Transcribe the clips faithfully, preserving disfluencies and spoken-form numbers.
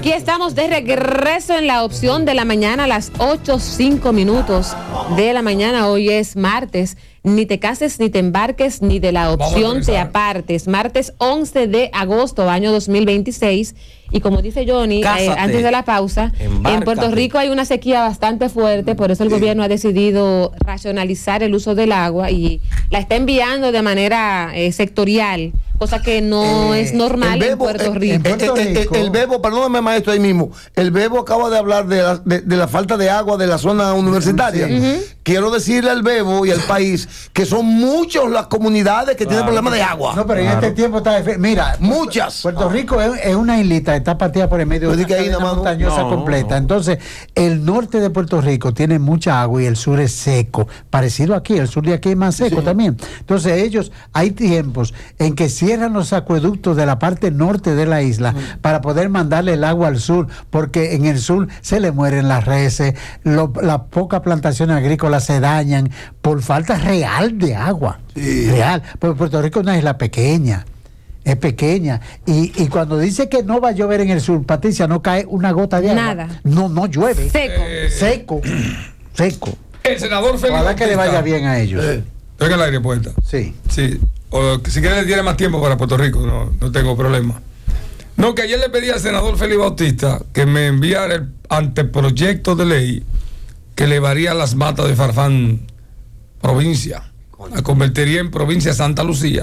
Aquí estamos de regreso en la opción de la mañana a las ocho cinco minutos de la mañana. Hoy es martes. Ni te cases, ni te embarques, ni de la opción te apartes. Martes once de agosto, año dos mil veintiséis. Y como dice Johnny, eh, antes de la pausa, embárcate. En Puerto Rico hay una sequía bastante fuerte, por eso el sí. gobierno ha decidido racionalizar el uso del agua y la está enviando de manera eh, sectorial, cosa que no eh, es normal Bebo, en Puerto Rico. En Puerto Rico. El, el, el Bebo, perdóname maestro ahí mismo, el Bebo acaba de hablar de la, de, de la falta de agua de la zona universitaria. Sí. Uh-huh. Quiero decirle al Bebo y al país que son muchas las comunidades que claro. tienen problemas de agua. No, pero claro. en este tiempo está... Mira, muchas. Puerto ah. Rico es, es una islita, está partida por el medio de una cadena montañosa no, completa. No. Entonces, el norte de Puerto Rico tiene mucha agua y el sur es seco. Parecido aquí, el sur de aquí es más seco sí. también. Entonces, ellos, hay tiempos en que cierran los acueductos de la parte norte de la isla mm. para poder mandarle el agua al sur, porque en el sur se le mueren las reses, lo, las pocas plantaciones agrícolas se dañan por falta real de agua. Sí. Real. Porque Puerto Rico es una isla pequeña. Es pequeña. Y, y cuando dice que no va a llover en el sur, Patricia, no cae una gota de agua. Nada. No, no llueve. Seco. Eh, seco. Seco. El senador Félix Ojalá que le vaya bien a ellos. Eh, Tenga el aire puesta. Sí. Sí. O si quiere le tiene más tiempo para Puerto Rico, no, no tengo problema. No, que ayer le pedí al senador Félix Bautista que me enviara el anteproyecto de ley que elevaría las matas de Farfán provincia, la convertiría en provincia Santa Lucía.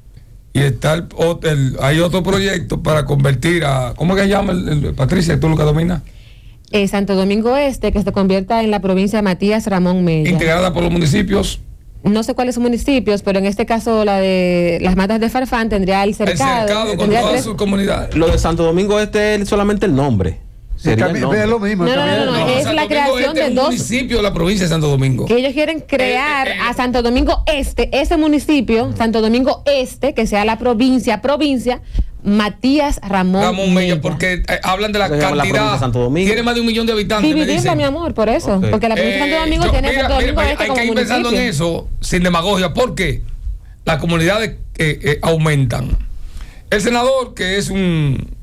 Y está el, el, hay otro proyecto para convertir a, ¿cómo que se llama el, el, Patricia, tú lo que dominas? Eh, Santo Domingo Este, que se convierta en la provincia de Matías Ramón Mella. Integrada por los municipios. No sé cuáles son municipios, pero en este caso la de las matas de Farfán tendría el cercado. El cercado con todas tres... sus comunidades. Lo de Santo Domingo Este es solamente el nombre. Sería el nombre. Lo mismo, no, no, no, no, no, es Santo la creación este de es dos municipios de la provincia de Santo Domingo. Que ellos quieren crear eh, eh, a Santo Domingo Este, ese municipio, uh-huh. Santo Domingo Este, que sea la provincia, provincia Matías Ramón, Ramón Mella, porque eh, hablan de la cantidad. La tiene más de un millón de habitantes. Dividirla, mi amor, por eso. Okay. Porque la provincia de Santo Domingo eh, yo, tiene mira, Santo Domingo mira, Este hay como que ir municipio. pensando en eso sin demagogia, porque las comunidades eh, eh, aumentan. El senador, que es un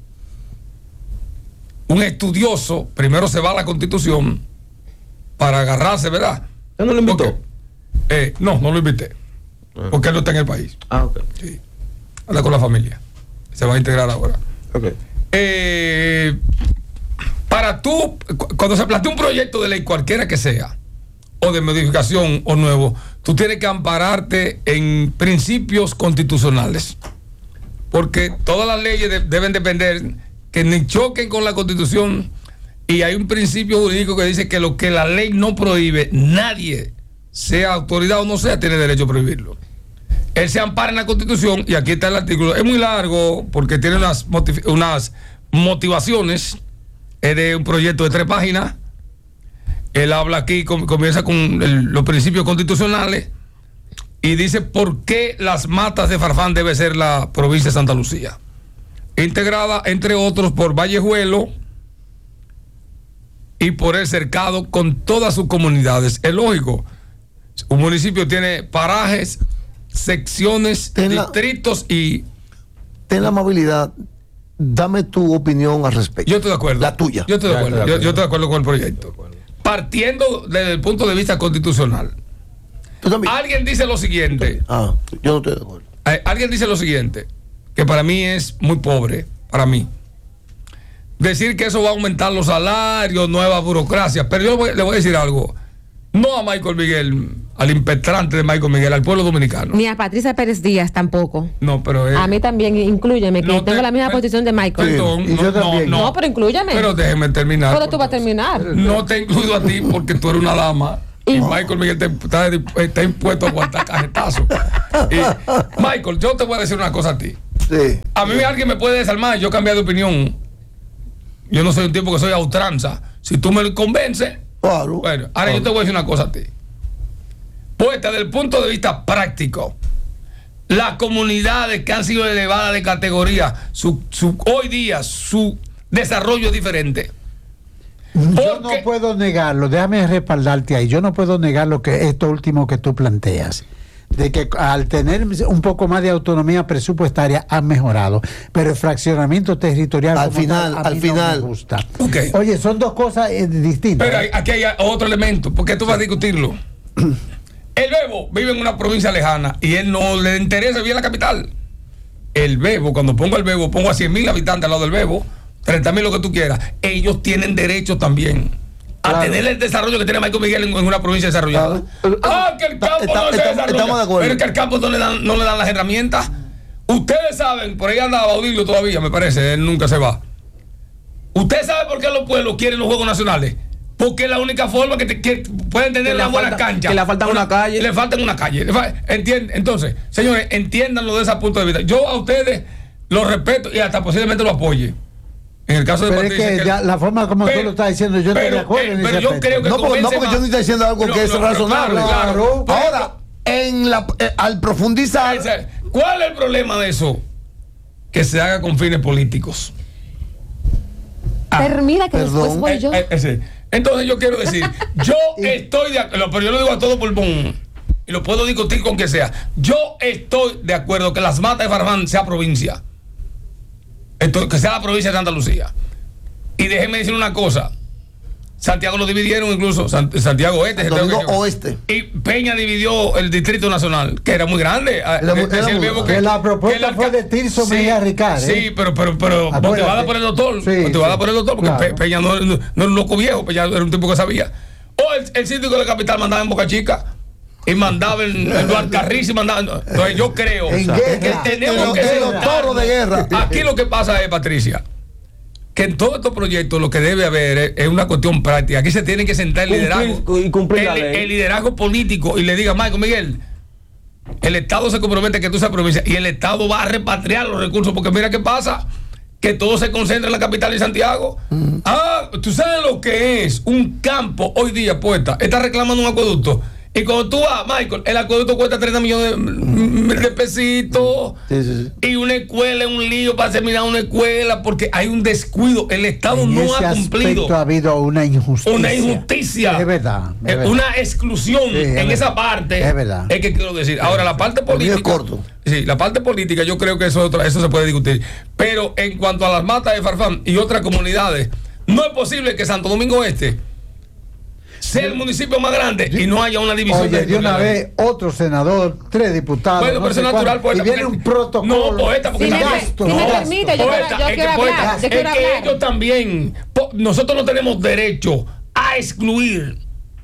un estudioso, primero se va a la Constitución para agarrarse, ¿verdad? ¿Usted no lo invitó? Porque, eh, no, no lo invité. Ah. Porque él no está en el país. Ah, ok. Sí. Anda con la familia. Se va a integrar ahora. Ok. Eh, para tú, cuando se plantea un proyecto de ley, cualquiera que sea, o de modificación o nuevo, tú tienes que ampararte en principios constitucionales. Porque todas las leyes de, deben depender que ni choquen con la Constitución, y hay un principio jurídico que dice que lo que la ley no prohíbe, nadie, sea autoridad o no sea, tiene derecho a prohibirlo. Él se ampara en la Constitución, y aquí está el artículo, es muy largo porque tiene unas, motiv- unas motivaciones, es de un proyecto de tres páginas. Él habla aquí, com- comienza con el, los principios constitucionales y dice por qué las matas de Farfán debe ser la provincia de Santa Lucía, integrada entre otros por Vallejuelo y por el Cercado con todas sus comunidades. Es lógico, un municipio tiene parajes, secciones, ten distritos la, y... Ten la amabilidad, dame tu opinión al respecto. Yo estoy de acuerdo. La tuya. Yo estoy de acuerdo, yo, yo estoy de acuerdo con el proyecto. Partiendo desde el punto de vista constitucional. Alguien dice lo siguiente. Ah, yo no estoy de acuerdo. Eh, alguien dice lo siguiente, que para mí es muy pobre, para mí. Decir que eso va a aumentar los salarios, nueva burocracia. Pero yo le voy, le voy a decir algo. No a Michael Miguel, al impetrante de Michael Miguel, al pueblo dominicano. Ni a Patricia Pérez Díaz tampoco. No, pero... Eh, a mí también, inclúyeme, que no tengo te, la misma me, posición de Michael. Perdón, sí, y no, yo también. No, no, no, pero inclúyame. Pero déjeme terminar. Pero tú vas a terminar. No te incluyo a ti porque tú eres una dama. Y, y Michael Miguel te, está, está impuesto a aguantar cajetazos. Y, Michael, yo te voy a decir una cosa a ti. Sí. A mí alguien me puede desarmar, yo he cambiado de opinión. Yo no soy un tipo que soy a ultranza. Si tú me convences, claro. Bueno, ahora claro. yo te voy a decir una cosa a ti. Pues desde el punto de vista práctico, las comunidades que han sido elevadas de categoría, su, su, hoy día su desarrollo es diferente. Yo no puedo negarlo, déjame respaldarte ahí. Yo no puedo negar lo que esto último que tú planteas. de que al tener un poco más de autonomía presupuestaria han mejorado, pero el fraccionamiento territorial al final, tal, a al mí final. no me gusta. Okay. Oye, son dos cosas eh, distintas. Pero hay, aquí hay otro elemento, porque tú vas a discutirlo. El Bebo vive en una provincia lejana y él no le interesa vivir en la capital. El Bebo, cuando pongo el Bebo, pongo a cien mil habitantes al lado del Bebo, treinta mil lo que tú quieras. Ellos tienen derecho también a claro. tener el desarrollo que tiene Michael Miguel en, en una provincia desarrollada. Claro. Ah, que el campo está, no está, se desarrolla. Estamos de acuerdo. Pero es que el campo no le dan, no le dan las herramientas. Ustedes saben, por ahí anda Baudilio todavía, me parece, él nunca se va. ¿Usted sabe por qué los pueblos quieren los Juegos Nacionales? Porque es la única forma que, te, que pueden tener una buena cancha. Que le falta una calle. Le falta una calle. Entiende, entonces, señores, entiéndanlo de ese punto de vista. Yo a ustedes los respeto y hasta posiblemente lo apoye. En el caso de pero Patricia, es que, que ya, la forma como pero, tú lo estás diciendo, yo pero, estoy de acuerdo eh, en pero ese yo aspecto. creo que no, porque, no porque yo no estoy diciendo algo no, que es no, razonable. Claro, claro. Ahora, en la, eh, al profundizar. ¿Cuál es el problema de eso? Que se haga con fines políticos. Ah, Termina que perdón. después voy yo. Eh, eh, eh, Entonces yo quiero decir, yo estoy de acuerdo, pero yo lo digo a todo pulmón y lo puedo discutir con que sea. Yo estoy de acuerdo que Las Matas de Farfán sea provincia. Esto, que sea la provincia de Santa Lucía. Y déjenme decir una cosa. Santiago lo dividieron incluso, Santiago Este, Domingo Oeste. Y Peña dividió el Distrito Nacional, que era muy grande. La, que, que, que la propuesta que fue de Tirso sí, Mejía Ricard. Sí, ¿eh? pero, pero, pero motivada por el doctor. Sí, motivada sí, por el doctor, porque claro. Peña no, no, no era un loco viejo, Peña era un tipo que sabía. O el, el síndico de la capital mandaba en Boca Chica. Y mandaba el, el Barcarriz y mandaba. Entonces yo creo en que guerra, tenemos que ser toro de guerra. Aquí lo que pasa es, Patricia, que en todos estos proyectos lo que debe haber es, es una cuestión práctica. Aquí se tiene que sentar el liderazgo, cumplir, y cumplir la el, ley. el liderazgo político y le diga, Michael Miguel, el Estado se compromete a que tú seas provincia y el Estado va a repatriar los recursos, porque mira qué pasa, que todo se concentra en la capital de Santiago. Mm. Ah, tú sabes lo que es un campo hoy día puesta, está reclamando un acueducto. Y cuando tú vas, Michael, el acueducto cuesta treinta millones de, de pesitos. Sí, sí, sí. Y una escuela es un lío para terminar una escuela porque hay un descuido. El Estado en no ese ha cumplido. Ha habido una injusticia. Una injusticia. Es verdad. Es verdad. Una exclusión sí, en verdad. Esa parte. Es verdad. Es que quiero decir. Ahora, la parte política. Es corto. Sí, la parte política, yo creo que eso, eso se puede discutir. Pero en cuanto a Las Matas de Farfán y otras comunidades, no es posible que Santo Domingo Este sea el municipio más grande y no haya una división. Oye, de una vez otro senador, tres diputados. Bueno, pero no sé es natural, poeta, y viene un protocolo. No, poeta, porque si me, gasto, si no. me permite, yo, poeta, quiero, yo quiero poeta, hablar. Yo es quiero que hablar. ellos también, nosotros no tenemos derecho a excluir.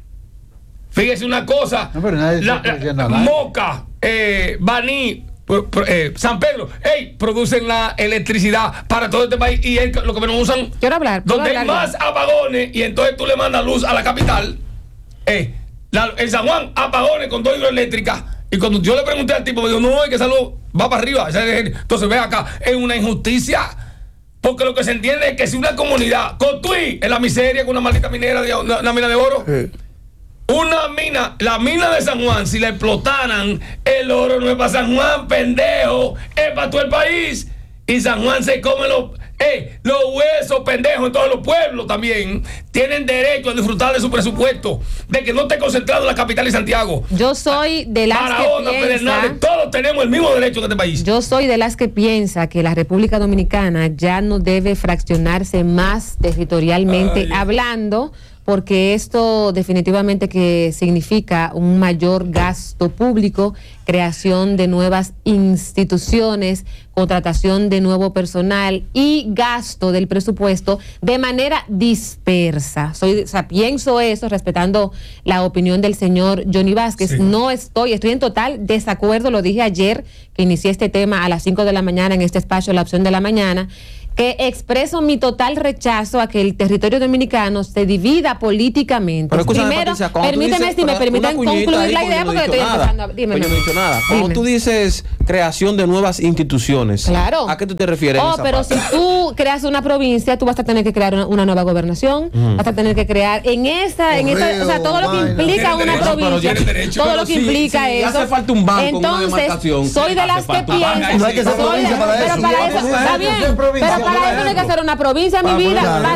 Fíjese una cosa, no, pero nadie la, la, Moca, eh, Baní, Eh, San Pedro, hey, producen la electricidad para todo este país y es lo que menos usan. Quiero hablar. Donde hablar hay más ya. apagones y entonces tú le mandas luz a la capital. Eh, la, en San Juan, apagones con dos hidroeléctricas. Y cuando yo le pregunté al tipo, me dijo, no, es que esa luz va para arriba. Entonces ve acá, es una injusticia. Porque lo que se entiende es que si una comunidad, Cotuí, en la miseria con una maldita minera, de, una, una mina de oro. Sí. Una mina, la mina de San Juan, si la explotaran, el oro no es para San Juan, pendejo, es para todo el país. Y San Juan se come los, eh, los huesos, pendejo, en todos los pueblos también. Tienen derecho a disfrutar de su presupuesto, de que no esté concentrado en la capital de Santiago. Yo soy de las Barahona, que piensa, Pedernales, todos tenemos el mismo derecho en este país. Yo soy de las que piensa que la República Dominicana ya no debe fraccionarse más territorialmente Ay. hablando, porque esto definitivamente que significa un mayor gasto público, creación de nuevas instituciones, contratación de nuevo personal y gasto del presupuesto de manera dispersa. Soy, o sea, pienso eso respetando la opinión del señor Johnny Vázquez. Sí. No estoy, estoy en total desacuerdo, lo dije ayer que inicié este tema a las cinco de la mañana en este espacio, La Opción de la Mañana, que expreso mi total rechazo a que el territorio dominicano se divida políticamente. Pero escúchame, Primero, Patricia, permíteme dices, si me permiten concluir la idea porque estoy nada, empezando a... Dime, yo no he dicho nada. Cuando Dime. tú dices creación de nuevas instituciones, claro. ¿a qué tú te refieres? Oh, pero parte? si tú creas una provincia, tú vas a tener que crear una, una nueva gobernación, mm. vas a tener que crear en esa, en esa, o sea, todo lo que implica una derecho, provincia, todo pero lo que sí, implica sí, eso. Hace falta un banco, entonces, una demarcación. soy de las que piensan, no hay que ser provincia para pero eso. para eso, está bien, pero para eso no hay que hacer una provincia, mi vida, para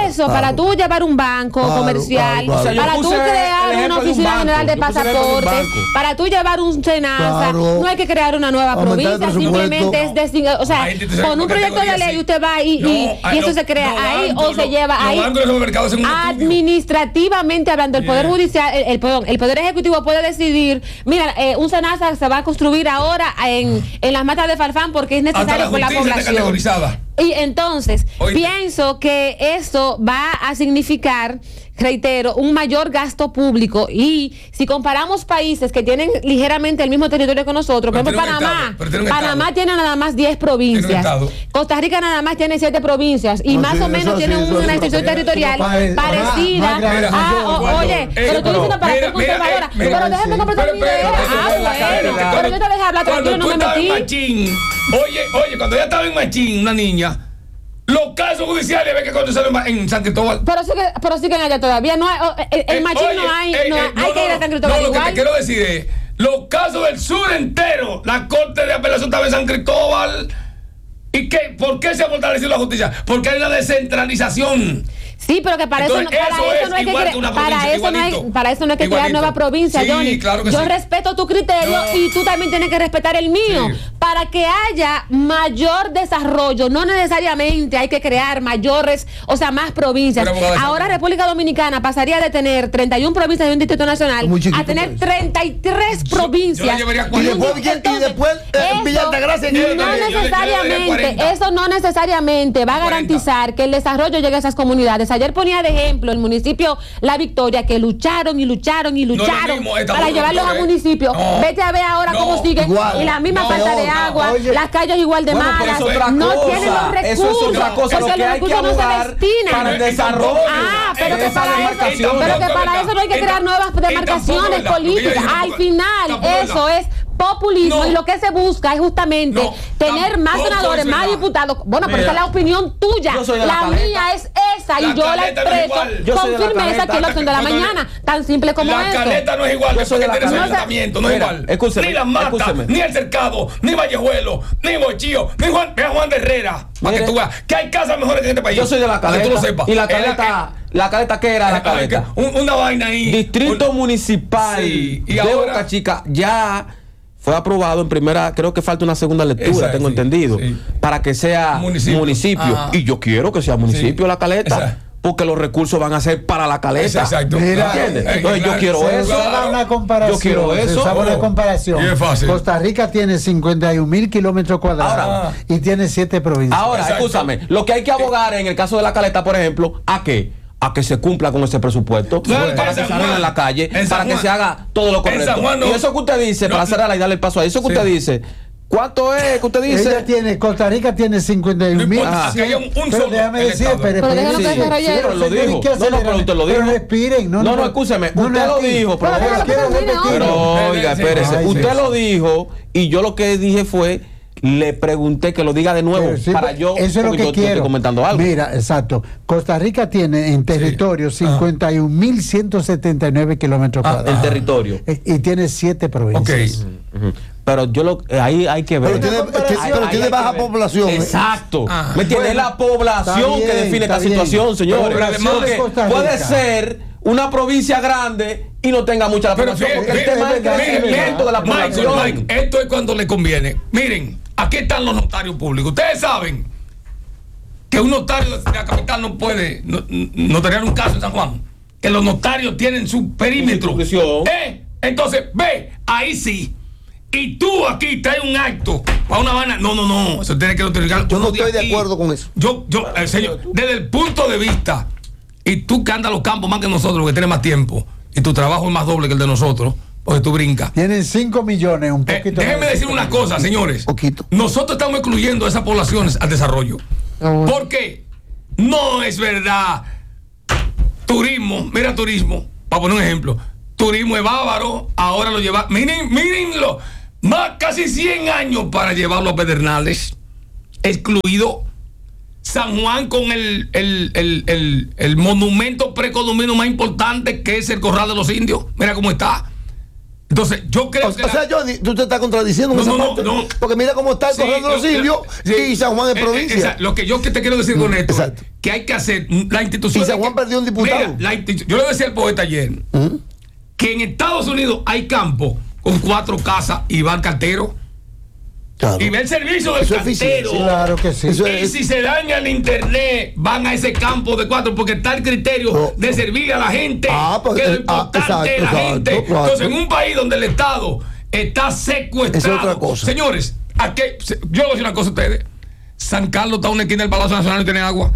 eso, claro. para tú llevar un banco Claro, comercial, claro, claro. para Yo tú puse crear el una ejemplo de un oficina banco. general de Yo puse el ejemplo de un pasaportes, banco. para tú llevar un SENASA, Claro. no hay que crear una nueva Aumentar el provincia, presupuesto. simplemente es decir, o sea, Hay instituciones con un por proyecto de categoría, ley sí. usted va y, y- No, y hay- eso no, se crea no, ahí bancos, o se no, lleva los ahí. bancos de esos mercados hacen un estudio. Administrativamente hablando, el Poder Yeah. Judicial, el, el, perdón, el Poder Ejecutivo puede decidir, mira, eh, un SENASA se va a construir ahora en, en las matas de Farfán porque es Hasta necesario la por la justicia está población. categorizada. Y entonces, Oíste. pienso que eso va a significar, reitero, un mayor gasto público. Y si comparamos países que tienen ligeramente el mismo territorio que nosotros, por Pero ejemplo, tiene un Panamá, estado, pero tiene un Panamá estado. tiene nada más diez provincias. Tiene un estado. Costa Rica nada más tiene siete provincias. Y No, más sí, o menos eso tiene sí, eso una sí, institución pero- territorial pero- parecida. más grande, Ah, mayor, o- cuando- oye, eh, pero estoy pero- diciendo para mira, ser mira, conservadora. eh, mira, Pero déjame completar Pero mi idea. espérate, Ah, eso es la cadena. bueno. Pero yo te dejé hablar Cuando tranquilo, no tú me estabas en metí. Machín, oye, oye, cuando ella estaba en Machín, una niña, los casos judiciales ve que cuando salen en San Cristóbal. Pero sí que, pero siguen allá todavía. No hay, oh, eh, en Eh, Machín oye, no hay, eh, no, eh, hay no, que ir a no, San Cristóbal no, lo que igual. te quiero decir es, los casos del sur entero, la Corte de Apelación estaba en San Cristóbal. ¿Y qué? ¿Por qué se ha fortalecido la justicia? Porque hay una descentralización. Sí, pero que para Entonces, eso, no- para eso eso es no hay que igual cre- que una para provincia, eso no hay, igualito. para eso no hay que crear Igualito. nueva provincia, Sí, Johnny. claro que Yo sí. respeto tu criterio No. y tú también tienes que respetar el mío. Sí. Para que haya mayor desarrollo, no necesariamente hay que crear mayores, o sea, más provincias. Pero, abogada, Ahora exacto. República Dominicana pasaría de tener treinta y una provincias de un distrito nacional Muy chiquito, a tener pues. treinta y tres Yo- provincias. yo le llevaría Y cuarenta. después, y Entonces, después eh, eso Villa Altagracia. yo le- no yo le- yo le daría necesariamente, cuarenta. eso no necesariamente va a cuarenta. garantizar que el desarrollo llegue a esas comunidades. Ayer ponía de ejemplo el municipio La Victoria, que lucharon y lucharon y No es lo lucharon mismo, esta para otra llevarlos a Victoria, ¿eh? municipios. No. Vete a ver ahora No. cómo siguen Igual. y la misma No, falta de no. agua, Oye. las calles igual de Bueno, pero malas. eso es otra no cosa. tienen los recursos. Eso es otra cosa. Lo porque que los hay que recursos no se abogar destinan. para el Pero- desarrollo. Ah, pero que esa para eso, demarcación. pero que Tampoco para es eso no hay que verdad. crear nuevas Y tampoco es demarcaciones verdad. Lo que yo políticas. dije Al tampoco- final, tampoco es eso verdad. es populismo No. y lo que se busca es justamente No, tener más tampoco senadores, es más verdad. diputados. Bueno, pero Mira, esa es la opinión tuya. yo soy de la La caleta. mía es esa La y yo la caleta no es expreso igual. Yo con soy de la firmeza caleta. aquí en la opción de la No, no, no. mañana. Tan simple como La eso. caleta no es igual, Yo después soy de que la tiene su caleta. ayuntamiento, no es Mira, igual. escúcheme, Ni las matas, escúcheme. ni el cercado, ni Vallejuelo, ni Bochío, ni Juan, ni Juan de Herrera. Para Mire. que tú veas que hay casas mejores que en este país. Yo soy de la Para que caleta. tú lo sepas. Y la Es la caleta, la caleta, ¿qué era la que- caleta? un- una vaina ahí. Distrito Un- municipal Sí, y de ahora- Boca Chica ya fue aprobado en primera, creo que falta una segunda lectura, Exacto, tengo sí, entendido, sí. para que sea Municipio. municipio. Ajá. Y yo quiero que sea municipio Sí. la caleta, Exacto. porque los recursos van a ser para la caleta. Exacto. Mira, ¿Entiendes? Eh, Entonces claro, yo quiero sí, eso. Se da una comparación. Yo quiero se eso. usaba una Oh. comparación. Y es fácil. Costa Rica tiene cincuenta y un mil kilómetros cuadrados Ahora. y tiene siete provincias. Ahora, Exacto. escúchame, lo que hay que abogar en el caso de la caleta, por ejemplo, ¿a qué? A que se cumpla con ese presupuesto, Claro, para en que San se arregle Juan. la calle, En San para que Juan. se haga todo lo En correcto. San Juan no. Y eso que usted dice, No. para cerrarla y darle el paso ahí, eso que Sí. usted dice, ¿cuánto es que usted dice? Ella tiene, Costa Rica tiene cincuenta y un No mil. importa, que haya un- un Pero solo déjame en el decir, Estado. pero, Pero déjalo esperen, que sí, desarrolle. sí, Pero lo señor, dijo. ¿y qué No, no, aceleran? pero usted lo Pero dijo. respiren. No, No, no, no, escúcheme, no, usted no, lo aquí. dijo, pero Pero déjalo que quiero termine, repetirlo. Pero oiga, Sí. espérese, Ay, usted sí. lo dijo y yo lo que dije fue, le pregunté que lo diga de nuevo Pero sí, para yo, eso es lo porque que yo- yo quiero. estoy comentando algo. Mira, exacto. Costa Rica tiene en territorio cincuenta y un mil ciento setenta y nueve kilómetros Ah, cuadrados. el territorio. Eh, Y tiene siete Ok. provincias. Ujú. Pero yo lo eh, ahí hay que ver. Pero tiene, comparación. que- pero Ahí tiene hay que baja ver. población. ¿eh? Exacto. Ah. ¿Me entiendes? Bueno, Es la población está bien, que define está esta bien. situación, señores. Población Porque de Costa Rica. puede ser una provincia grande y no tenga mucha la Pero población. fíjate, Porque el tema es el fíjate, crecimiento de la Michael, población. Mike, esto es cuando le conviene. Miren, aquí están los notarios públicos. Ustedes saben que un notario de la capital no puede no- notariar un caso en San Juan. Que los notarios tienen su perímetro. Su circunscripción. ¿Eh? Entonces, ve, ahí sí. Y tú aquí traes un acto para una vaina. No, no, no. Eso tiene que notificar. Yo no uno estoy de aquí. acuerdo con eso. Yo, yo, eh, señor, desde el punto de vista, y tú que andas a los campos más que nosotros, que tienes más tiempo, y tu trabajo es más doble que el de nosotros, porque tú brincas. Tienen cinco millones, un Eh, poquito. déjenme más. decir una cosa, señores. Poquito. Nosotros estamos excluyendo a esas poblaciones al desarrollo. Oh. ¿Por qué? No es verdad. Turismo, mira turismo, para poner un ejemplo. Turismo es bávaro, ahora lo lleva. Miren, mírenlo. Más casi cien años para llevarlo a Pedernales. Excluido. San Juan con el, el, el, el, el monumento precolombino más importante que es el Corral de los Indios. Mira cómo está. Entonces, yo creo o, que. O sea, la... Johnny, tú te estás contradiciendo no, en esa no, parte. No, no. Porque mira cómo está sí, corriendo los indios sí, y San Juan es provincia. Eh, eh, lo que yo que te quiero decir con esto Exacto. es que hay que hacer la institución. Y San Juan que, perdió un diputado. Mira, la institu- yo le decía al poeta ayer uh-huh. que en Estados Unidos hay campos con cuatro casas y va al cartero. Claro. Y ve el servicio del cartero. Claro que sí. Y es... si se daña el internet, van a ese campo de cuatro, porque está el criterio oh. de servirle a la gente. Ah, pues, que es lo importante ah, exacto, de la exacto, gente. claro. Entonces, en un país donde el Estado está secuestrado. Es otra cosa. Señores, aquí, yo voy a decir una cosa a ustedes. San Carlos está a una esquina del Palacio Nacional y tiene agua.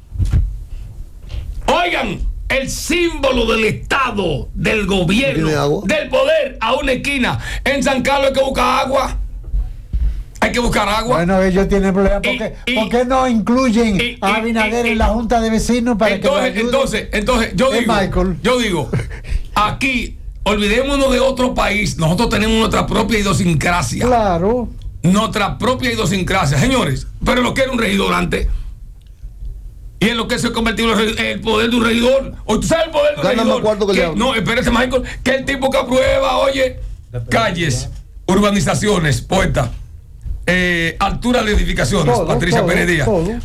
Oigan, el símbolo del Estado, del gobierno, del poder, a una esquina. En San Carlos hay que buscar agua. Hay que buscar agua. Bueno, ellos tienen problemas. ¿Por qué, y, ¿por qué no incluyen y, a Abinader y, y, en la Junta de Vecinos para entonces, que entonces, entonces, yo digo, Michael. yo digo, aquí, olvidémonos de otro país. Nosotros tenemos nuestra propia idiosincrasia. Claro. Nuestra propia idiosincrasia, señores. Pero lo que era un regidor antes. Y en lo que se ha convertido en el poder de un regidor. O tú sabes el poder de un regidor. Que, no, espérate, Michael, que el tipo que aprueba, oye, calles, urbanizaciones, poeta. Eh, altura de edificaciones, todo, Patricia todo, Pérez Díaz,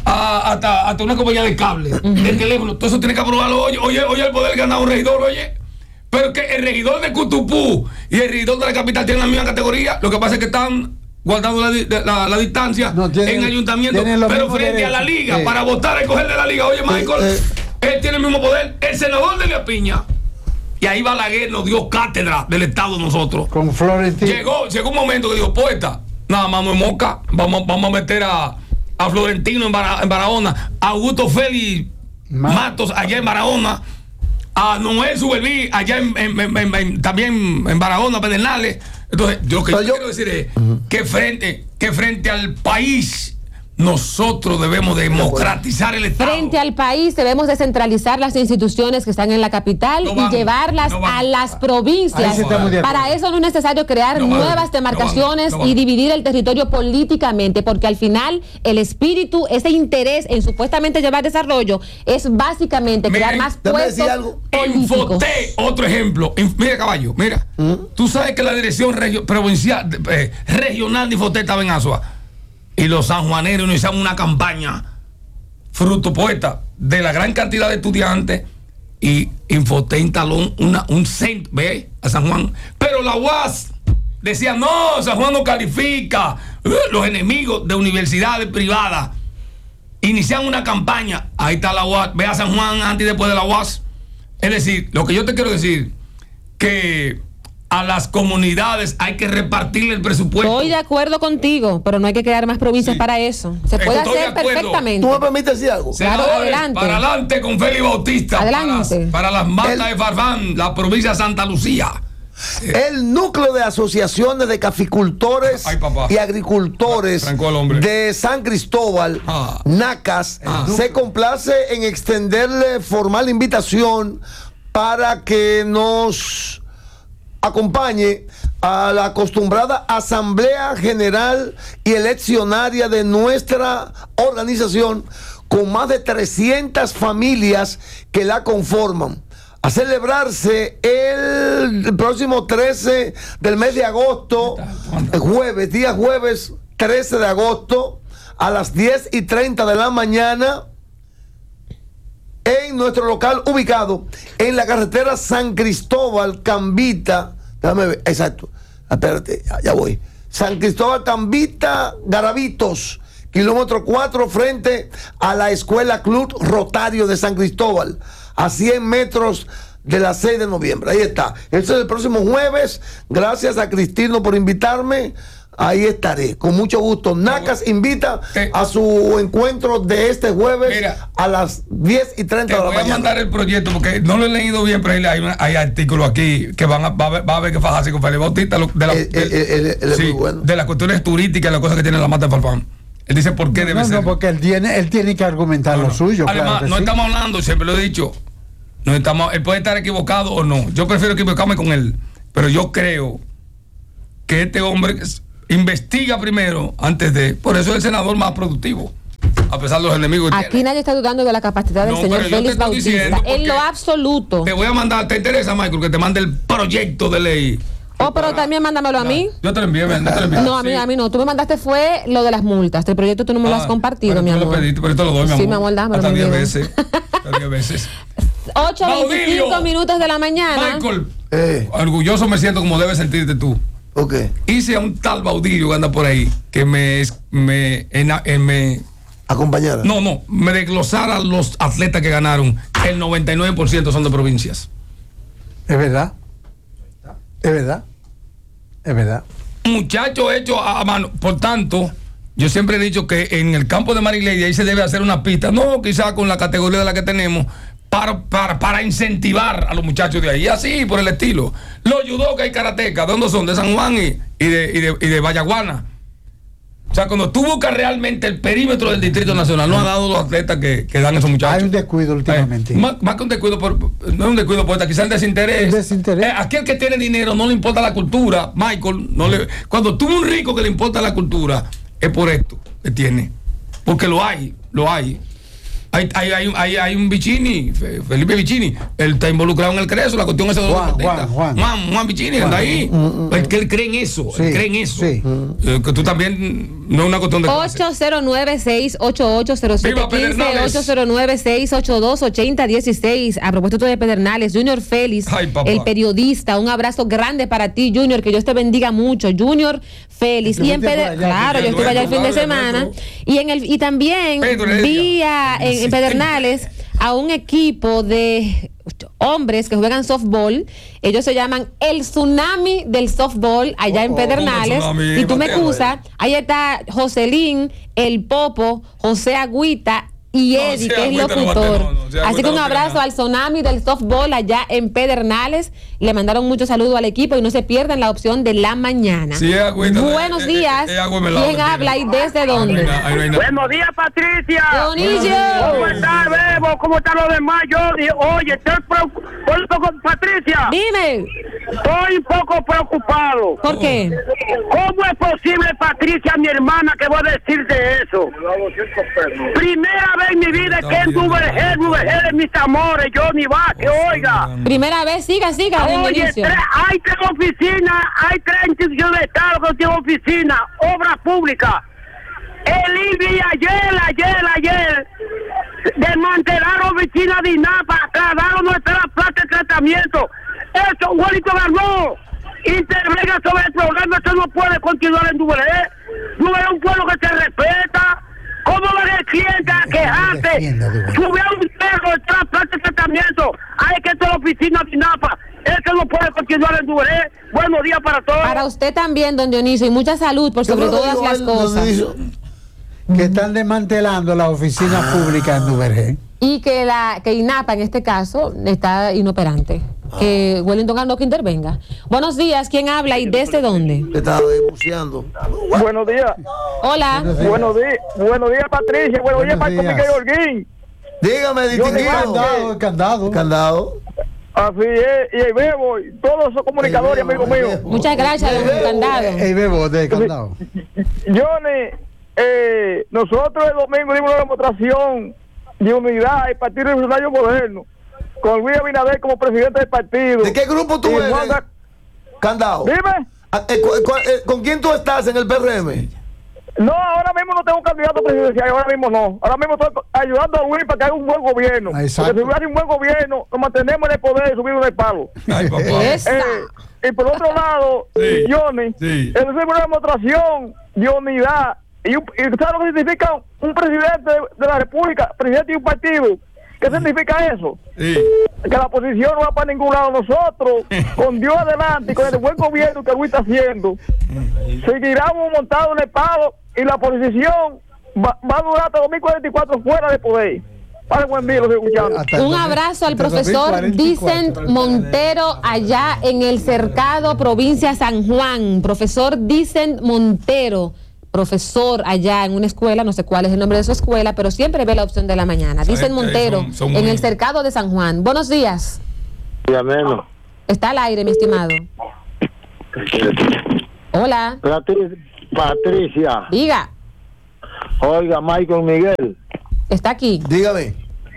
a, hasta, hasta una compañía de cable, uh-huh. el teléfono, todo eso tiene que aprobarlo. Oye, oye, oye, el poder ganar un regidor, oye. Pero que el regidor de Cutupú y el regidor de la capital tienen la misma categoría. Lo que pasa es que están guardando la, la, la distancia no, tienen, en ayuntamiento, pero frente derechos. A la liga, eh. para votar, escoger de la liga. Oye, Michael, eh, eh. él tiene el mismo poder. El senador de la Piña. Y ahí Balaguer nos dio cátedra del Estado nosotros. Con Florentino. Llegó, llegó un momento que dijo, poeta, nada más no es Moca, vamos, vamos a meter a, a Florentino en, Bar, en Barahona, a Augusto Félix Ma. Matos allá en Barahona, a Noel Subelví allá en, en, en, en, en, también en Barahona, Pedernales. Entonces, lo que yo, yo quiero decir es uh-huh. que, frente, que frente al país nosotros debemos democratizar el Estado. Frente al país debemos descentralizar las instituciones que están en la capital no vamos, y llevarlas no a las provincias. Para eso no es necesario crear no nuevas vamos, demarcaciones no vamos, no y dividir el territorio políticamente, porque al final el espíritu, ese interés en supuestamente llevar desarrollo es básicamente Miren, crear más puestos políticos. Infoté, otro ejemplo. Inf, mira, caballo, mira. ¿Mm? Tú sabes que la dirección regio, provincial, eh, regional de Infoté estaba en Azua. Y los sanjuaneros nos hicieron una campaña, fruto, poeta, de la gran cantidad de estudiantes, y Infoté instaló una, un centro, ve, a San Juan. Pero la U A S decía, no, San Juan no califica. Los enemigos de universidades privadas inician una campaña. Ahí está la U A S, ve a San Juan antes y después de la U A S. Es decir, lo que yo te quiero decir, que a las comunidades hay que repartirle el presupuesto. Estoy de acuerdo contigo, pero no hay que crear más provincias sí. para eso. Se puede Estoy hacer perfectamente. ¿Tú me permites decir algo? Claro, adelante. Para adelante con Félix Bautista. Adelante. Para, para las matas de Farfán, la provincia de Santa Lucía. El núcleo de asociaciones de caficultores Ay, y agricultores de San Cristóbal, ah. NACAS, ah. se complace en extenderle formal invitación para que nos acompañe a la acostumbrada Asamblea General y Eleccionaria de nuestra organización, con más de trescientas familias que la conforman, a celebrarse el, el próximo trece del mes de agosto, el jueves, día jueves trece de agosto, a las diez y treinta de la mañana, en nuestro local ubicado en la carretera San Cristóbal Cambita. Déjame ver, exacto. Espérate, ya, ya voy. San Cristóbal Cambita, Garavitos, kilómetro cuatro, frente a la Escuela Club Rotario de San Cristóbal, a cien metros de la seis de noviembre. Ahí está. Eso es el próximo jueves. Gracias a Cristino por invitarme. Ahí estaré, con mucho gusto. NACAS invita eh, a su encuentro de este jueves mira, a las diez y treinta de la mañana. Voy a mandar el proyecto porque no lo he leído bien, pero hay, una, hay artículos aquí que van a, va, a ver, va a ver que fajarse con Félix Bautista de, la, el, el, el, el, sí, bueno. de las cuestiones turísticas, las cosas que tiene la mata de Farfán. Él dice por qué no, debe no, ser. No, porque él tiene, él tiene que argumentar no, lo no. suyo. Además, claro no sí. estamos hablando, siempre lo he dicho, no estamos, él puede estar equivocado o no. Yo prefiero equivocarme con él, pero yo creo que este hombre investiga primero antes de. Por eso es el senador más productivo, a pesar de los enemigos que Aquí tiene. nadie está dudando de la capacidad del no, señor Félix Bautista. En lo absoluto. Te voy a mandar, ¿te interesa, Michael, que te mande el proyecto de ley Oh, pero también mándamelo a mí. Yo te lo envié, yo te lo envié. No, a mí, sí. a mí no. Tú me mandaste fue lo de las multas. El proyecto tú no me lo has Ah, compartido, pero mi tú amor. lo pediste, pero te lo doy, mi amor. Sí, mi amor, dámelo. Hasta mi diez vida. veces. Hasta diez veces. ocho veinticinco minutos de la mañana. Michael, Eh. orgulloso me siento como debes sentirte tú. Ok. Hice a un tal Baudilio que anda por ahí que me, me, ena- eh, me Acompañada. no, no, me desglosara los atletas que ganaron. El noventa y nueve por ciento son de provincias. Es verdad. Es verdad. Es verdad. Muchacho hecho a, a mano. Por tanto, yo siempre he dicho que en el campo de Marigley ahí se debe hacer una pista, no quizás con la categoría de la que tenemos, para, para, para incentivar a los muchachos de ahí. Y así, por el estilo. Los judokas y karatecas, ¿de dónde son? De San Juan y, y, de, y, de, y de Vallaguana. O sea, cuando tú buscas realmente el perímetro del Distrito Nacional, no ha dado los atletas que, que dan esos muchachos. Hay un descuido últimamente. Eh, más, más que un descuido, por, no es un descuido poeta, quizás el desinterés. El desinterés. Eh, aquel que tiene dinero no le importa la cultura, Michael. No le, cuando tú un rico que le importa la cultura, es por esto que tiene. Porque lo hay, lo hay. Hay, hay, hay, hay, hay un Vicini, Felipe Vicini, él está involucrado en el Creso, la cuestión esa de los Juan, deportistas. Juan, Juan. Juan, Juan Vicini, anda ahí. Es que él cree en eso, Sí, él cree en eso. sí. Eh, que tú también, no es una cuestión de clase. ocho cero nueve, seis ocho ocho, cero siete Viva uno cinco, Pedernales. ocho cero nueve, seis ocho dos, ocho cero uno seis. A propósito de Pedernales, Junior Félix, Ay, papá. el periodista, un abrazo grande para ti, Junior, que Dios te bendiga mucho. Junior Félix. Y en Estuviste por Peder- allá, claro, sí, yo estuve allá el fin de nuestro, semana. nuestro. Y en el y también Pedro Heredia. vi a- en, en Pedernales a un equipo de hombres que juegan softball. Ellos se llaman el tsunami del softball allá en Oh, Pedernales. ¿cómo el tsunami? Y tú me Mateo, excusas, ahí está Joselín, el Popo, José Agüita y No, Eddie, José que es Agüita no locutor. bate, no, no, José Así Agüita que un no tiene abrazo nada. al tsunami del softball allá en Pedernales. Le mandaron muchos saludos al equipo y no se pierdan la opción de la mañana. Sí, es Agüita, Buenos eh, eh, días. eh, es agua melada, ¿Quién mentira. habla y desde Ahí no hay dónde? nada, ahí no hay nada. Buenos días, Patricia. Dionisio. ¿Cómo está, Bebo? ¿Cómo están los demás? Yo, oye, estoy preocupado. Patricia, Dime, estoy un poco preocupado. ¿por qué? ¿Cómo es posible, Patricia, mi hermana, que voy a decirte eso? Primera vez en mi vida que en Duvergel, Duvergel de mis amores, Johnny Vázquez, oiga. Primera vez, siga, siga, Oye, Dionisio. tres- hay tres oficinas, hay tres instituciones de Estado que tienen oficinas, obras públicas. El I B I ayer, ayer, ayer, desmantelaron oficinas de INAPA, trasdaron nuestra plata de tratamiento. Eso, Juanito ganó. Intervenga sobre el problema, eso no puede continuar en Duvergé. Duvergé es un pueblo que se respeta. ¿Cómo va el cliente a quejarse? Defienda, Duvergé. Subió un perro, nuestra plata de tratamiento. Hay que hacer oficina de INAPA. Eso no puede continuar en Duvergé. Buenos días para todos. Para usted también, don Dionisio, y mucha salud por sobre ¿Qué fue lo que todas dijo las él, cosas. Dionisio? Que están desmantelando las oficinas públicas en Duvergé. Y que la que INAPA en este caso está inoperante. Que Wellington ganó que intervenga. Buenos días, ¿quién habla y desde dónde? Le estaba buceando. Buenos días. Hola. Buenos días. Buenos días. Buenos días, Patricia. Buenos, días, Buenos Marco días. Miguel Holguín. Dígame, distinguido. Candado, candado. Candado. Así es. Y el Bebo, y todos esos comunicadores, El Bebo, amigos el míos. Bebo. Muchas gracias, don Candado. Ey, bebo de candado. Johnny, eh, nosotros el domingo dimos una demostración de unidad del Partido Revolucionario Moderno, con Luis Abinader como presidente del partido. ¿De qué grupo tú Y eres? Juan Ga- Candado. Dime. Ah, eh, cu- cu- eh, ¿Con quién tú estás en el P R M? No, ahora mismo no tengo candidato presidencial, ahora mismo no. Ahora mismo estoy ayudando a Luis para que haga un buen gobierno. Ah, exacto. Porque si hubiera un buen gobierno, nos mantenemos en el poder y subimos del palo. Ay, papá. Esa. Eh, y por otro lado, Sí, Johnny, sí. es una demostración de unidad. Y, un- y ¿sabes lo que significa un presidente de, de la República, presidente de un partido? ¿Qué significa eso? Sí. Que la oposición no va para ningún lado. Nosotros, con Dios adelante y con el buen gobierno que Luis está haciendo, seguiremos montados en el palo y la oposición va, va a durar hasta dos mil cuarenta y cuatro fuera de poder. Para buen día, los escuchando. Hasta el Un dos mil- abrazo al hasta el profesor dos mil cuarenta y cuatro. Dicent Montero allá en el Cercado, provincia San Juan. Profesor Dicent Montero, profesor allá en una escuela, no sé cuál es el nombre de su escuela, pero siempre ve la opción de la mañana. Dicent gente Montero son- son en muy- el Cercado de San Juan. Buenos días. Llamemos. Está al aire, mi estimado. Hola. Patricia, Diga. oiga, Michael Miguel, Está aquí. Dígame.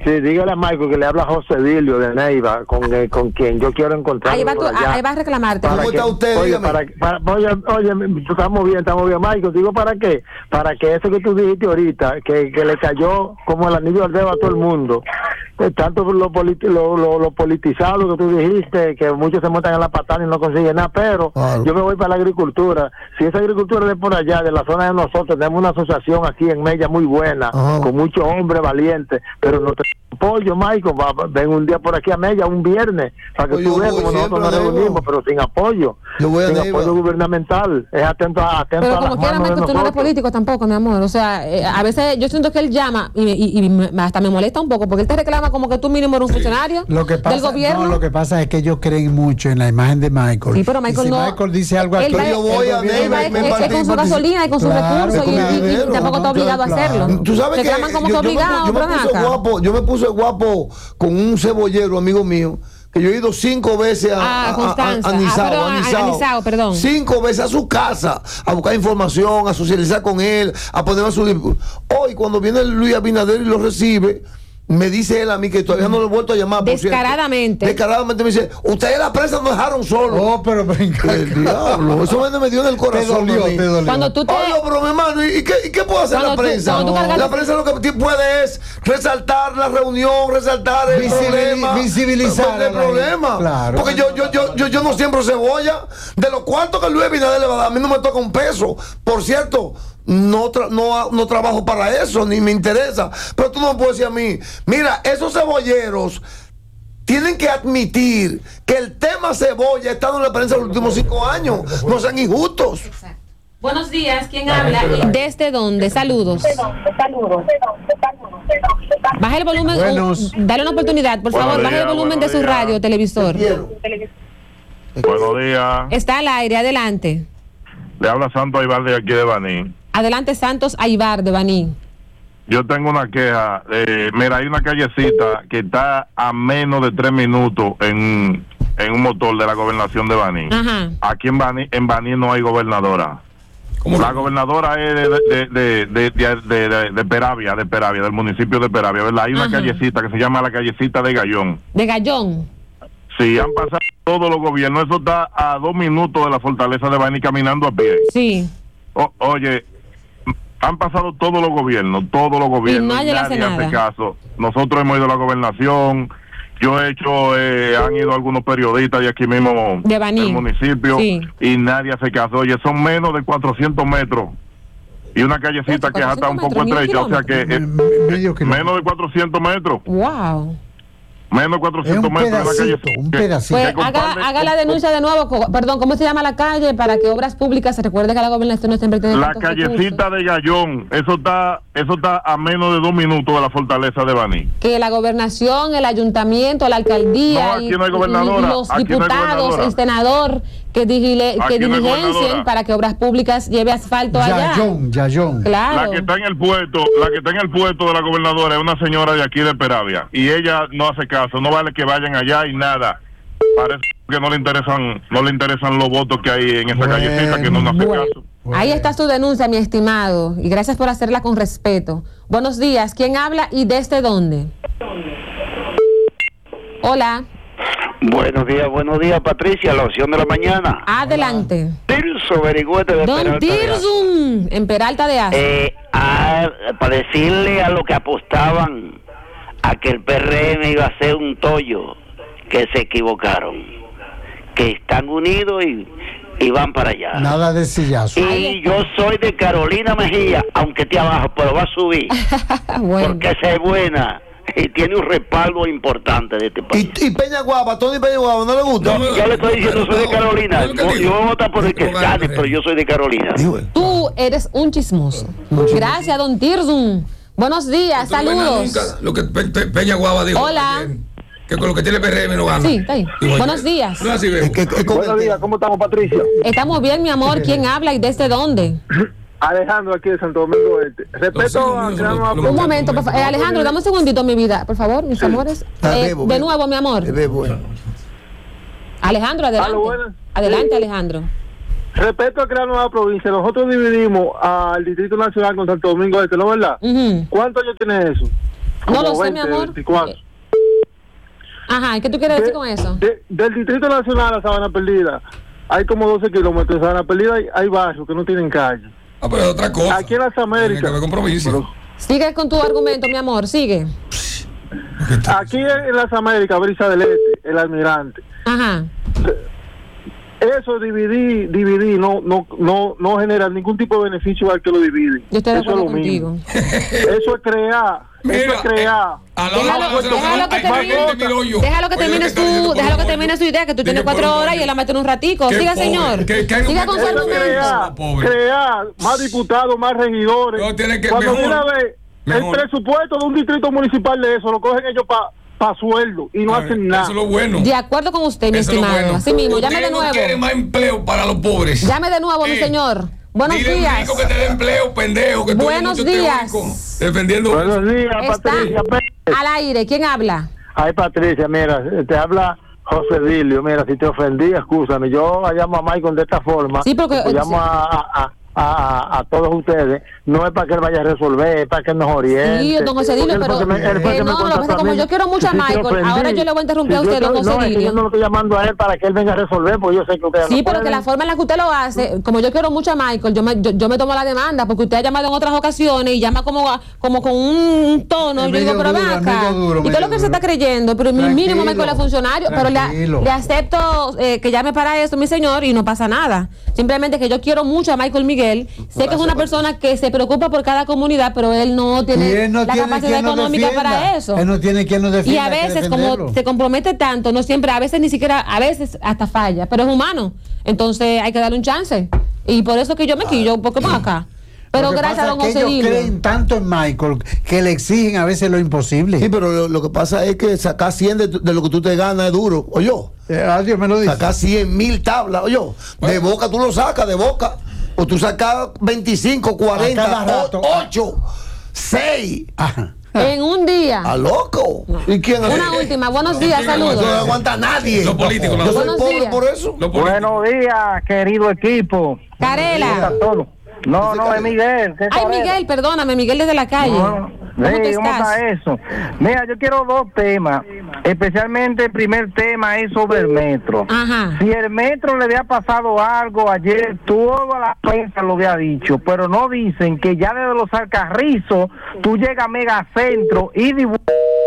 Sí, dígale a Michael que le habla José Vilio de Neiva, con, eh, con quien yo quiero encontrar. Ahí va, tú, ahí va a reclamarte. ¿Cómo está usted? Oye, para, para, oye, oye, estamos bien, estamos bien, Michael. Digo, ¿para qué? Para que eso que tú dijiste ahorita, que, que le cayó como el anillo al dedo a todo el mundo. Eh, tanto lo, politi lo, lo, lo politizado que tú dijiste, que muchos se montan en la patada y no consiguen nada, pero claro. Yo me voy para la agricultura. Si esa agricultura de por allá, de la zona de nosotros, tenemos una asociación aquí en Mella muy buena, uh-huh. con muchos hombres valientes, pero no tenemos apoyo, Michael. Va, ven un día por aquí a Mella, un viernes, para que pues tú veas como nosotros nos reunimos, pero sin apoyo, yo voy sin apoyo gubernamental. Es atento a, atento pero a como quiera, Michael, tú no eres político tampoco, mi amor. O sea, eh, a veces yo siento que él llama y, y, y me, hasta me molesta un poco, porque él te reclama como que tú mínimo eres un funcionario lo que pasa, del gobierno. No, lo que pasa es que ellos creen mucho en la imagen de Michael. Sí, pero Michael y si no. Michael dice algo aquí, va, yo voy a ver con su gasolina y con sus claro, recursos y, y, y tampoco está obligado claro. a hacerlo. Tú sabes que como yo, que obligado, yo, me, yo, me puse guapo, yo me puse guapo con un cebollero, amigo mío, que yo he ido cinco veces a, ah, a, Constanza. a, a, a Nizao, ah, perdón, a Nizao, a Nizao, perdón. Cinco veces a su casa a buscar información, a socializar con él, a poner a su... Hoy cuando viene Luis Abinader y lo recibe, me dice él a mí que todavía no lo he vuelto a llamar. Descaradamente. Descaradamente me dice, ustedes la prensa nos dejaron solo. Oh, pero venga. El diablo, eso me dio en el corazón. Te dolió, te dolió. Cuando tú te... Oye, pero mi hermano, ¿y qué, y qué puede hacer cuando la prensa? Tú, no. La prensa lo que puede es resaltar la reunión, resaltar el Visibili problema. Visibilizar el problema. Claro. Porque yo, yo, yo, yo, yo no siembro cebolla. De los cuantos que Luis Abinader le va a dar, a mí no me toca un peso. Por cierto, No, tra no, no trabajo para eso, ni me interesa. Pero tú no me puedes decir a mí, mira, esos cebolleros tienen que admitir que el tema cebolla ha estado en la prensa los últimos cinco años. No sean injustos. Exacto. Buenos días, ¿quién habla? ¿Desde dónde? Saludos. Baja el volumen, Buenos. Uh, dale una oportunidad, por favor, baja el volumen de su días. radio, televisor. Buenos días. Está al aire, adelante. Le habla Santos Aybar de aquí de Baní. Adelante, Santos Aybar de Baní. Yo tengo una queja. Eh, mira, hay una callecita que está a menos de tres minutos en, en un motor de la gobernación de Baní. Ajá. Aquí en Baní, en Baní no hay gobernadora. La gobernadora es de, de, de, de, de, de, de, de Peravia, de Peravia, del municipio de Peravia, ¿verdad? Hay una Ajá. callecita que se llama la callecita de Gallón. ¿De Gallón? Sí, han pasado todos los gobiernos. Eso está a dos minutos de la fortaleza de Baní caminando a pie. Sí. O, oye, han pasado todos los gobiernos, todos los gobiernos. Y nadie, nadie hace, hace caso. Nosotros hemos ido a la gobernación. Yo he hecho, eh, han ido algunos periodistas de aquí mismo de Baní, del municipio, sí. y nadie hace caso. Oye, son menos de cuatrocientos metros. Y una callecita que está un poco estrecha, o sea que eh, menos de cuatrocientos metros. Wow. Menos de cuatrocientos metros de la calle. Un pedacito. Pues haga, haga la denuncia de nuevo. Perdón, ¿cómo se llama la calle? Para que Obras Públicas se recuerde que la gobernación no siempre tiene. La callecita de Gallón. Eso está, eso está a menos de dos minutos de la fortaleza de Baní. Que la gobernación, el ayuntamiento, la alcaldía, no, aquí no hay gobernadora, y, y los aquí diputados, no el senador, que, digile, que no diligencien para que Obras Públicas lleve asfalto allá. Gallón, Gallón. Claro. La que está en el puesto, la que está en el puesto de la gobernadora es una señora de aquí de Peravia. Y ella no hace caso. No vale que vayan allá y nada. Parece que no le interesan, no le interesan los votos que hay en esa bueno, callecita, que no nos hace bueno. caso. Bueno. Ahí está su denuncia, mi estimado, y gracias por hacerla con respeto. Buenos días, ¿quién habla y desde dónde? Hola. Buenos días, buenos días, Patricia, la opción de la mañana. Adelante. Tirso Berigüete de Don Peralta Tirso, en Peralta de Asa. Eh, a, para decirle a los que apostaban a que el P R M iba a ser un tollo, que se equivocaron, que están unidos y, y van para allá. Nada de sillazo. Y yo soy de Carolina Mejía, aunque esté abajo, pero va a subir. Bueno. Porque esa es buena y tiene un respaldo importante de este país. ¿Y, y Peña Guava, Tony Peña Guava, no le gusta? No, yo le estoy diciendo, soy de Carolina. No, yo voy a votar por el que gane, pero yo soy de Carolina. Tú eres un chismoso. Gracias, don Tirso. Buenos días, saludos. Nunca, lo que Pe Pe Peña Guava dijo. Hola. También, que con lo que tiene P R M no gana. Sí, está ahí. Igual, buenos días. No así veo. ¿Qué, qué, Buenos días, ¿cómo estamos, Patricia? Estamos bien, mi amor. ¿Quién habla y desde dónde? Alejandro, aquí de Santo Domingo Este. Respeto a... Un momento, por favor. Eh, Alejandro, dame un segundito, mi vida, por favor, mis sí. amores. Eh, bebo, de nuevo, mi amor. Bebo. Alejandro, adelante. Adelante, sí. Alejandro. Respecto a crear nueva provincia, nosotros dividimos al Distrito Nacional con Santo Domingo Este, ¿no es verdad? Uh-huh. ¿Cuántos años tiene eso? No lo sé, mi amor. veinticuatro. Ajá, ¿y qué tú quieres decir de, con eso? De, del Distrito Nacional a Sabana Perdida hay como doce kilómetros. En Sabana Perdida hay, hay barrios que no tienen calle. Ah, pero es otra cosa. Aquí en las Américas. Tiene que ver con provincia. Pero, sigue con tu argumento, mi amor, sigue. Aquí en las Américas, Brisa del Este, el Almirante. Ajá. Eso dividir, dividir, no, no, no, no genera ningún tipo de beneficio al que lo divide. Yo estoy de eso es lo contigo. mismo. Eso es crear. Mira, eso es crear. Eh, déjalo, déjalo que termine, déjalo que termine su, déjalo que termine su idea, que tú tienes cuatro horas y él la mete en un ratico. Siga, pobre, señor. ¿Qué, qué Siga con su argumento. Crear, crear más diputados, más regidores. No, tiene que, Cuando mejor, una vez el presupuesto de un distrito municipal de eso lo cogen ellos para pa sueldo y no ver, hacen nada. Eso es lo bueno. De acuerdo con usted, mi eso estimado. Bueno. Así mismo, llame de nuevo. No quiere más empleo para los pobres. Llame de nuevo, eh, mi señor. Buenos dile días. Rico que te dé empleo, pendejo. Que Buenos días. Defendiendo. Buenos días, Está Patricia. Al aire, ¿quién habla? Ay, Patricia, mira, te habla José Dilio. Mira, si te ofendí, escúchame. Yo llamo a Michael de esta forma. Sí, porque. Yo llamo a, a, a, a todos ustedes. No es para que él vaya a resolver, es para que nos oriente. Sí, don José Dilio, pero. Él, él eh, no, lo que pasa es como yo quiero mucho a Michael, ahora yo le voy a interrumpir sí, a usted, yo, don José no, Dilio. Es que yo no lo estoy llamando a él para que él venga a resolver, porque yo sé que usted sí, no pero puede. que la forma en la que usted lo hace, como yo quiero mucho a Michael, yo me, yo, yo me tomo la demanda, porque usted ha llamado en otras ocasiones y llama como, como con un tono, y yo digo, pero ven acá. Duro, ¿y qué es lo que él se está creyendo? Pero mi mínimo Michael es funcionario, pero le, le acepto eh, que llame para eso, mi señor, y no pasa nada. Simplemente que yo quiero mucho a Michael Miguel, sé que es una persona que se preocupa por cada comunidad, pero él no tiene no la tiene capacidad económica para eso. Él no tiene quien nos defienda. Y a veces, como se compromete tanto, no siempre, a veces ni siquiera, a veces hasta falla, pero es humano. Entonces hay que darle un chance. Y por eso que yo me quillo, porque más acá. Pero gracias a don José Dilio. Ellos creen tanto en Michael que le exigen a veces lo imposible. Sí, pero lo, lo que pasa es que sacar cien de, de lo que tú te ganas es duro, oye. Eh, adiós, me lo dice. Sacar cien mil tablas, oye. De boca tú lo sacas, de boca. O tú sacas veinticinco, cuarenta, ocho, seis. Ajá. En un día. ¿A loco? No. ¿Y quién Una es? última. Buenos días, No, saludos. no aguanta nadie. Los políticos. Yo soy Buenos pobre días. por eso. Buenos días, querido equipo. Carela. No, no, es Miguel. Ay, Miguel, perdóname, Miguel desde la calle. No, ¿Cómo, sí, tú ¿cómo estás? está eso? Mira, yo quiero dos temas. Especialmente el primer tema es sobre el metro. Ajá. Si el metro le había pasado algo ayer, toda la prensa lo había dicho, pero no dicen que ya desde los Alcarrizos tú llegas a Megacentro y dibu-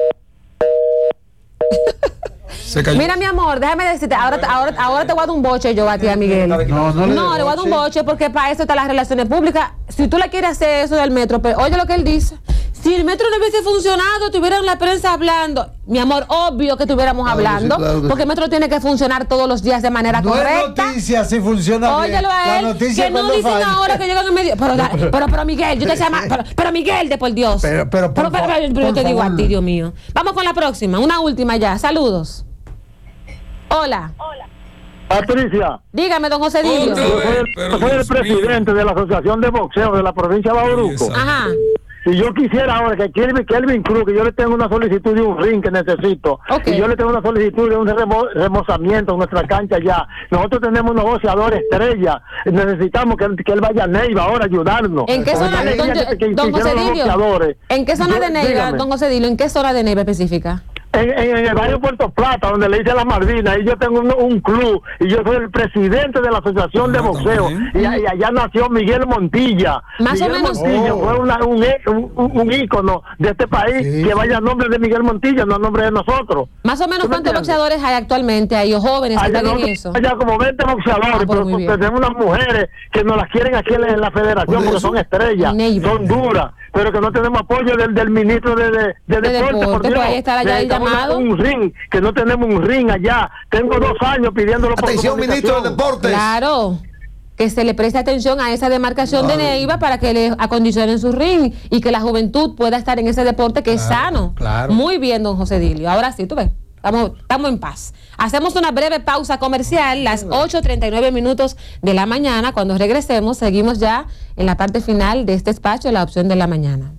Mira, mi amor, déjame decirte, ahora, ahora, ahora te voy a dar un boche yo a ti, a Miguel. No, no, le, no, le voy a dar un boche porque para eso están las relaciones públicas. Si tú le quieres hacer eso del metro, pero oye lo que él dice. Si el metro no hubiese funcionado, tuvieran la prensa hablando. Mi amor, obvio que estuviéramos claro, hablando, sí, claro, porque el metro tiene que funcionar todos los días de manera no correcta. No es noticia si funciona Óyelo a él, que no dicen falla. Ahora que llegan en medio. Pero, pero, pero, pero Miguel, yo te llamo, pero, pero Miguel, de por Dios. Pero, pero, por pero, pero, pero, pero yo te digo a ti, Dios mío. Vamos con la próxima, una última ya. Saludos. Hola. Hola. Patricia. Dígame, don José Dilio. Yo soy el, yo soy el presidente de la Asociación de Boxeo de la provincia de Bauruco. Ajá. Y yo quisiera ahora que Kelvin, Kelvin Cruz, que yo le tengo una solicitud de un ring que necesito. Okay. Y yo le tengo una solicitud de un remo, remozamiento en nuestra cancha ya. Nosotros tenemos un negociador estrella. Necesitamos que, que él vaya a Neiva ahora a ayudarnos. ¿En qué zona, don, que, que, don José Dilio? ¿En qué zona de Neiva, dígame. Don José Dilio? ¿En qué zona de Neiva específica? En, en, en el barrio Puerto Plata, donde le hice la Malvina, y yo tengo un, un club, y yo soy el presidente de la Asociación de Boxeo, y, y allá nació Miguel Montilla. Más Miguel o menos. Montilla Oh. fue una, un, un, un ícono de este país, sí. Que vaya a nombre de Miguel Montilla, no a nombre de nosotros. Más o menos, ¿cuántos boxeadores hay actualmente ahí, o jóvenes que allá están no, en eso? Allá como veinte boxeadores, ah, pero tenemos unas mujeres que nos las quieren aquí en la, en la federación porque son estrellas, son duras, pero que no tenemos apoyo del, del ministro de, de, de, de Deporte, por Dios. Pues ahí está allá el llamado. Un ring, que no tenemos un ring allá. Tengo dos años pidiéndolo por atención, ministro de Deportes. Claro, que se le preste atención a esa demarcación claro. de Neiva para que le acondicionen su ring y que la juventud pueda estar en ese deporte que claro, es sano. Claro. Muy bien, don José Dilio. Ahora sí, tú ves. Estamos, estamos en paz. Hacemos una breve pausa comercial, las ocho treinta y nueve minutos de la mañana. Cuando regresemos, seguimos ya en la parte final de este espacio, la opción de la mañana.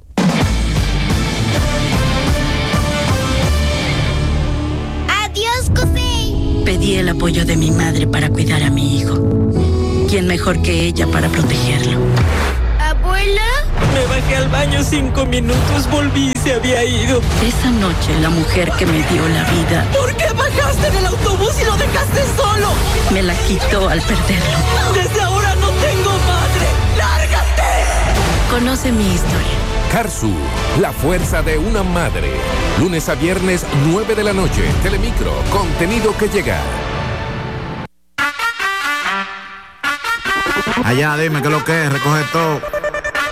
Adiós, Cosey. Pedí el apoyo de mi madre para cuidar a mi hijo. ¿Quién mejor que ella para protegerlo? ¿Abuela? Nueva bajé al baño cinco minutos, volví y se había ido. Esa noche la mujer que me dio la vida. ¿Por qué bajaste del autobús y lo dejaste solo? Me la quitó al perderlo. Desde ahora no tengo madre. ¡Lárgate! Conoce mi historia. Carsu, la fuerza de una madre. Lunes a viernes, nueve de la noche. Telemicro, contenido que llega. Allá, dime qué es lo que es, recoge todo.